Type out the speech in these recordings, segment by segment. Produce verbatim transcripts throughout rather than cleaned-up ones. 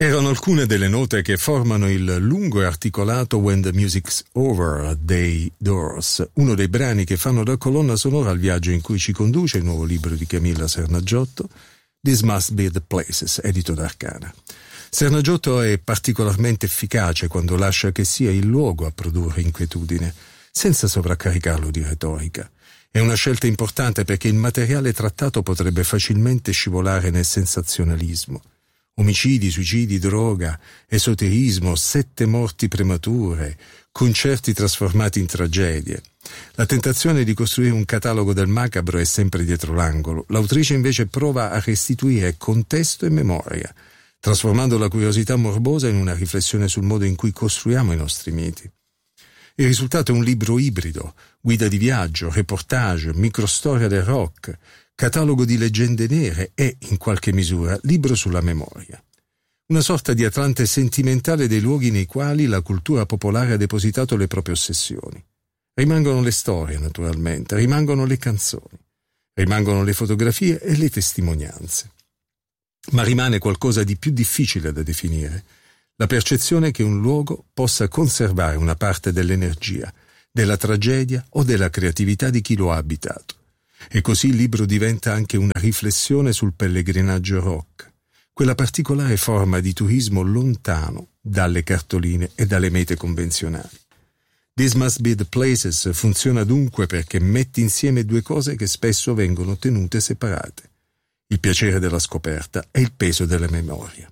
Erano alcune delle note che formano il lungo e articolato When the Music's Over dei Doors, uno dei brani che fanno da colonna sonora al viaggio in cui ci conduce il nuovo libro di Camilla Sernagiotto, This Must Be the Places, edito da Arcana. Sernagiotto è particolarmente efficace quando lascia che sia il luogo a produrre inquietudine, senza sovraccaricarlo di retorica. È una scelta importante perché il materiale trattato potrebbe facilmente scivolare nel sensazionalismo. Omicidi, suicidi, droga, esoterismo, sette morti premature, concerti trasformati in tragedie. La tentazione di costruire un catalogo del macabro è sempre dietro l'angolo. L'autrice invece prova a restituire contesto e memoria, trasformando la curiosità morbosa in una riflessione sul modo in cui costruiamo i nostri miti. Il risultato è un libro ibrido, guida di viaggio, reportage, microstoria del rock, catalogo di leggende nere e, in qualche misura, libro sulla memoria. Una sorta di Atlante sentimentale dei luoghi nei quali la cultura popolare ha depositato le proprie ossessioni. Rimangono le storie, naturalmente, rimangono le canzoni, rimangono le fotografie e le testimonianze. Ma rimane qualcosa di più difficile da definire, la percezione che un luogo possa conservare una parte dell'energia, della tragedia o della creatività di chi lo ha abitato. E così il libro diventa anche una riflessione sul pellegrinaggio rock, quella particolare forma di turismo lontano dalle cartoline e dalle mete convenzionali. This Must Be the Places funziona dunque perché mette insieme due cose che spesso vengono tenute separate: il piacere della scoperta e il peso della memoria.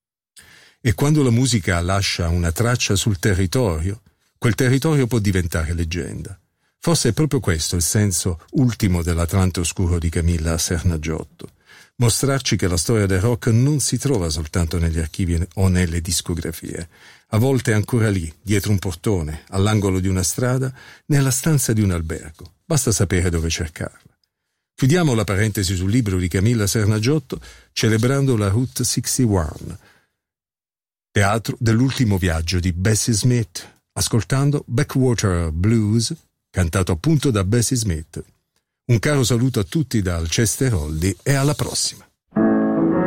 E quando la musica lascia una traccia sul territorio, quel territorio può diventare leggenda. Forse è proprio questo il senso ultimo dell'Atlante oscuro di Camilla Sernagiotto. Mostrarci che la storia del rock non si trova soltanto negli archivi o nelle discografie. A volte è ancora lì, dietro un portone, all'angolo di una strada, nella stanza di un albergo. Basta sapere dove cercarla. Chiudiamo la parentesi sul libro di Camilla Sernagiotto celebrando la Route sessantuno, teatro dell'ultimo viaggio di Bessie Smith, ascoltando Backwater Blues, cantato appunto da Bessie Smith. Un caro saluto a tutti da Alceste Roldi e alla prossima.